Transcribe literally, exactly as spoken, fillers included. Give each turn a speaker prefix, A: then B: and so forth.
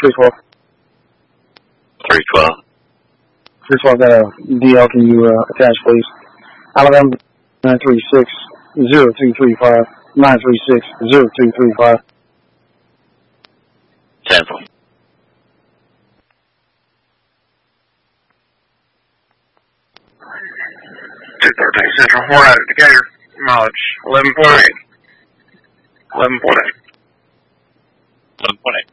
A: three twelve.
B: three twelve.
A: three twelve, got a D L. Can you uh, attach, please? Alabama nine three six zero two three five. nine three six zero two three five.
B: Cancel.
C: two thirteen Central, four out of Decatur. Mileage eleven point eight. eleven point eight.
B: eleven point eight.